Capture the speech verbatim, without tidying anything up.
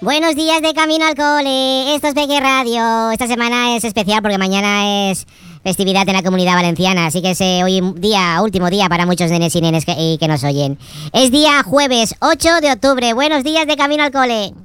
Buenos días de camino al cole, esto es Peque Radio. Esta semana es especial porque mañana es festividad en la Comunidad Valenciana, así que es eh, hoy día, último día para muchos nenes y nenes que, y que nos oyen. Es día jueves ocho de octubre, buenos días de camino al cole.